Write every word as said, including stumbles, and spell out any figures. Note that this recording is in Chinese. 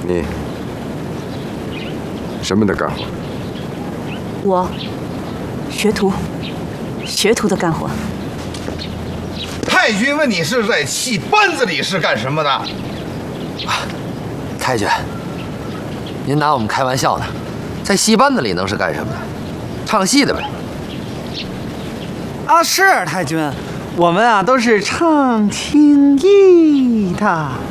你什么的干活？ 我学徒，学徒的干活。 太君问你是在戏班子里是干什么的？啊， 太君，您拿我们开玩笑呢？在戏班子里能是干什么的？唱戏的呗。 啊，是太君，我们啊都是唱青衣的。